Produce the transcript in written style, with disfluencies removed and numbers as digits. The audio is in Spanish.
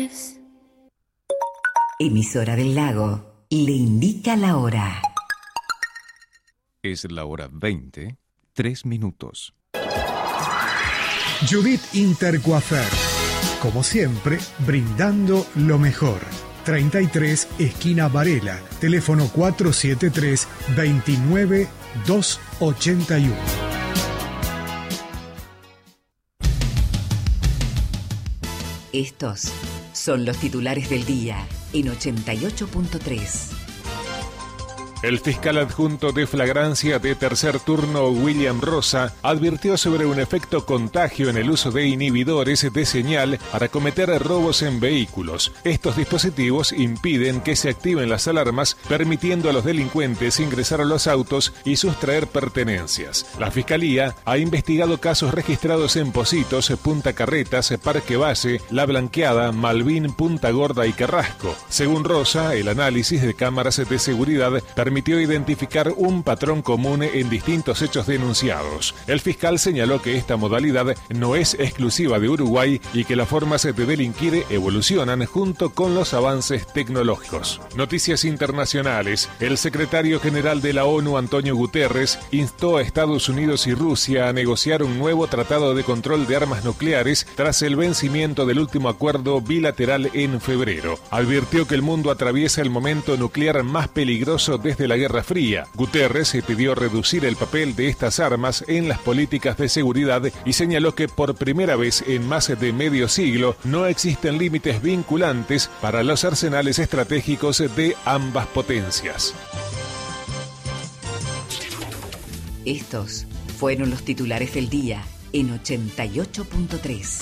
Emisora del Lago le indica la hora. Es la hora 20, 3 minutos. Judith Intercoafer, como siempre, brindando lo mejor. 33, esquina Varela, teléfono 473-29-281. Estos son los titulares del día en 88.3. El fiscal adjunto de flagrancia de tercer turno, William Rosa, advirtió sobre un efecto contagio en el uso de inhibidores de señal para cometer robos en vehículos. Estos dispositivos impiden que se activen las alarmas, permitiendo a los delincuentes ingresar a los autos y sustraer pertenencias. La Fiscalía ha investigado casos registrados en Pocitos, Punta Carretas, Parque Valle, La Blanqueada, Malvin, Punta Gorda y Carrasco. Según Rosa, el análisis de cámaras de seguridad permitió identificar un patrón común en distintos hechos denunciados. El fiscal señaló que esta modalidad no es exclusiva de Uruguay y que las formas de delinquir evolucionan junto con los avances tecnológicos. Noticias internacionales. El secretario general de la ONU, Antonio Guterres, instó a Estados Unidos y Rusia a negociar un nuevo tratado de control de armas nucleares tras el vencimiento del último acuerdo bilateral en febrero. Advirtió que el mundo atraviesa el momento nuclear más peligroso desde la Guerra Fría. Guterres pidió reducir el papel de estas armas en las políticas de seguridad y señaló que por primera vez en más de medio siglo no existen límites vinculantes para los arsenales estratégicos de ambas potencias. Estos fueron los titulares del día en 88.3.